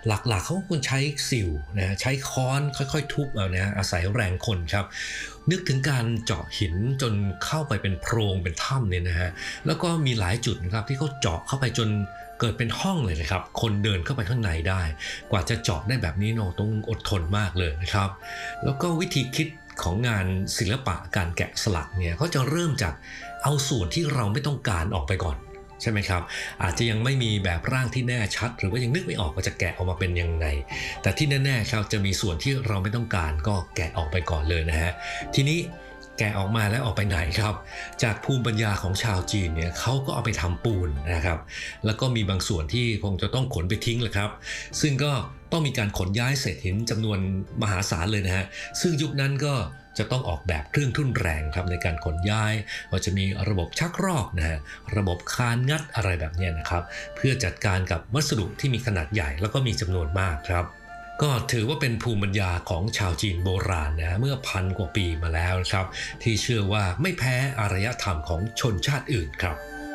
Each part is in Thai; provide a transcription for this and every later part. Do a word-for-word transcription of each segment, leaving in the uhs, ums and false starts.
หลักๆเขาควรใช้สิวนะใช้ค้อนค่อยๆทุบเอานะอาศัยแรงคนครับนึกถึงการเจาะหินจนเข้าไปเป็นโพรงเป็นถ้ำเนี่ยนะฮะแล้วก็มีหลายจุดนะครับที่เขาเจาะเข้าไปจนเกิดเป็นห้องเลยนะครับคนเดินเข้าไปข้างในได้กว่าจะเจาะได้แบบนี้เนาะต้องอดทนมากเลยนะครับแล้วก็วิธีคิดของงานศิลปะการแกะสลักเนี่ยเขาจะเริ่มจากเอาส่วนที่เราไม่ต้องการออกไปก่อนใช่ไหมครับอาจจะยังไม่มีแบบร่างที่แน่ชัดหรือว่ายังนึกไม่ออกว่าจะแกะออกมาเป็นยังไงแต่ที่แน่ๆครับจะมีส่วนที่เราไม่ต้องการก็แกะออกไปก่อนเลยนะฮะทีนี้แกะออกมาแล้วออกไปไหนครับจากภูมิปัญญาของชาวจีนเนี่ยเขาก็เอาไปทำปูนนะครับแล้วก็มีบางส่วนที่คงจะต้องขนไปทิ้งแหละครับซึ่งก็ต้องมีการขนย้ายเศษหินจำนวนมหาศาลเลยนะฮะซึ่งยุคนั้นก็จะต้องออกแบบเครื่องทุ่นแรงครับในการขนย้ายก็จะมีระบบชักรอกนะฮะระบบคานงัดอะไรแบบนี้นะครับเพื่อจัดการกับวัสดุที่มีขนาดใหญ่แล้วก็มีจำนวนมากครับก็ถือว่าเป็นภูมิปัญญาของชาวจีนโบราณนะเมื่อพันกว่าปีมาแล้วครับที่เชื่อว่าไม่แพ้อารยธรรมของชนชาติอื่นครับ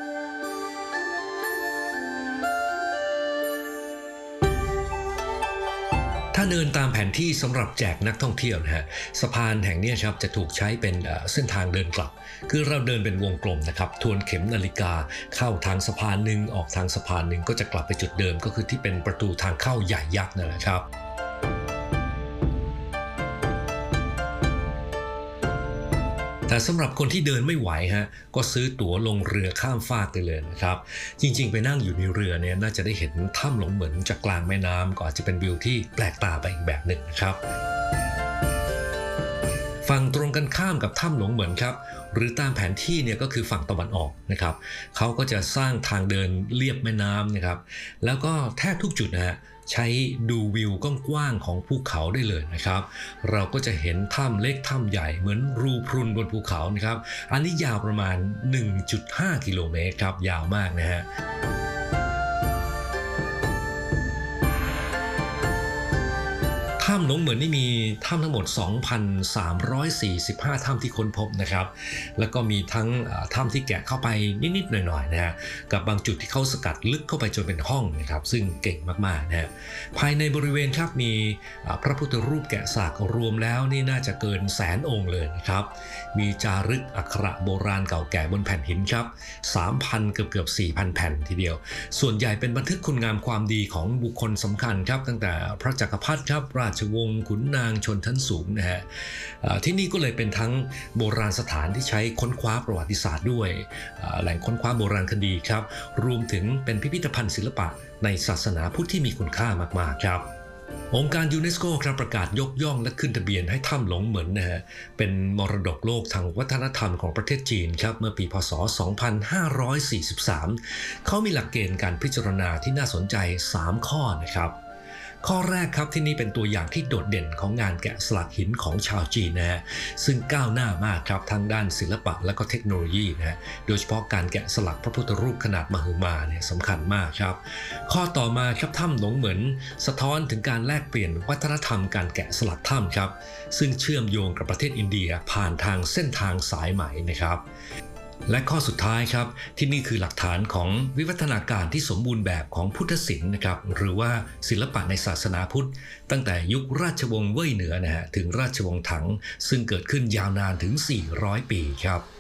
ถ้าเดินตามแผนที่สำหรับแจกนักท่องเที่ยวนะฮะสะพานแห่งนี้ครับจะถูกใช้เป็นเส้นทางเดินกลับคือเราเดินเป็นวงกลมนะครับทวนเข็มนาฬิกาเข้าทางสะพานหนึ่งออกทางสะพานหนึ่งก็จะกลับไปจุดเดิมก็คือที่เป็นประตูทางเข้าใหญ่ยักษ์นั่นแหละครับแต่สำหรับคนที่เดินไม่ไหวฮะก็ซื้อตั๋วลงเรือข้ามฟากไปเลยนะครับจริงๆไปนั่งอยู่ในเรือเนี่ยน่าจะได้เห็นถ้ำหลงเหมือนจากกลางแม่น้ำก็อาจจะเป็นวิวที่แปลกตาไปอีกแบบหนึ่งนะครับฝั่งตรงกันข้ามกับถ้ำหลงเหมือนครับหรือตามแผนที่เนี่ยก็คือฝั่งตะวันออกนะครับเขาก็จะสร้างทางเดินเลียบแม่น้ำนะครับแล้วก็แทบทุกจุดนะฮะใช้ดูวิวกว้างๆของภูเขาได้เลยนะครับเราก็จะเห็นถ้ำเล็กถ้ำใหญ่เหมือนรูพรุนบนภูเขานะครับอันนี้ยาวประมาณ หนึ่งจุดห้า กิโลเมตรครับยาวมากนะฮะถ้ำหลงเหมือนนี่มีถ้ำทั้งหมด สองพันสามร้อยสี่สิบห้า ถ้ำที่ค้นพบนะครับแล้วก็มีทั้งถ้ำที่แกะเข้าไปนิดๆหน่อยๆนะฮะกับบางจุดที่เขาสกัดลึกเข้าไปจนเป็นห้องนะครับซึ่งเก่งมากๆนะฮะภายในบริเวณครับมีพระพุทธรูปแกะสลักรวมแล้วนี่น่าจะเกินแสนองค์เลยนะครับมีจารึกอักขระโบราณเก่าแก่บนแผ่นหินครับ สามพัน เกือบๆ สี่พัน แผ่นทีเดียวส่วนใหญ่เป็นบันทึกคุณงามความดีของบุคคลสำคัญครับตั้งแต่พระจักรพรรดิครับราชวงศ์ขุนนางชนชั้นสูงนะฮะที่นี่ก็เลยเป็นทั้งโบราณสถานที่ใช้ค้นคว้าประวัติศาสตร์ด้วยแหล่งค้นคว้าโบราณคดีครับรวมถึงเป็นพิพิธภัณฑ์ศิลปะในศาสนาพุทธที่มีคุณค่ามากๆครับองค์การยูเนสโกครับประกาศยกย่องและขึ้นทะเบียนให้ถ้ำหลงเหมือนนะฮะเป็นมรดกโลกทางวัฒนธรรมของประเทศจีนครับเมื่อปีพ.ศ. สองพันห้าร้อยสี่สิบสามเขามีหลักเกณฑ์การพิจารณาที่น่าสนใจสามข้อนะครับข้อแรกครับที่นี่เป็นตัวอย่างที่โดดเด่นของงานแกะสลักหินของชาวจีนนะฮะซึ่งก้าวหน้ามากครับทั้งด้านศิลปะและก็เทคโนโลยีนะฮะโดยเฉพาะการแกะสลักพระพุทธรูปขนาดมหึมาเนี่ยสำคัญมากครับข้อต่อมาครับถ้ำหลงเหมือนสะท้อนถึงการแลกเปลี่ยนวัฒนธรรมการแกะสลักถ้ำครับซึ่งเชื่อมโยงกับประเทศอินเดียผ่านทางเส้นทางสายไหมนะครับและข้อสุดท้ายครับที่นี่คือหลักฐานของวิวัฒนาการที่สมบูรณ์แบบของพุทธศิลป์นะครับหรือว่าศิลปะในศาสนาพุทธตั้งแต่ยุคราชวงศ์เว่ยเหนือนะฮะถึงราชวงศ์ถังซึ่งเกิดขึ้นยาวนานถึงสี่ร้อยปีครับ